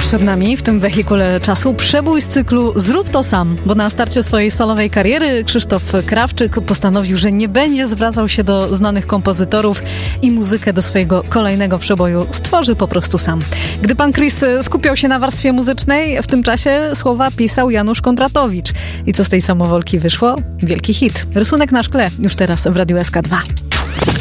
przed nami w tym wehikule czasu przebój z cyklu Zrób to sam, bo na starcie swojej solowej kariery Krzysztof Krawczyk postanowił, że nie będzie zwracał się do znanych kompozytorów i muzykę do swojego kolejnego przeboju stworzy po prostu sam. Gdy pan Chris skupiał się na warstwie muzycznej, w tym czasie słowa pisał Janusz Kondratowicz. I co z tej samowolki wyszło? Wielki hit. Rysunek na szkle już teraz w Radiu SK2.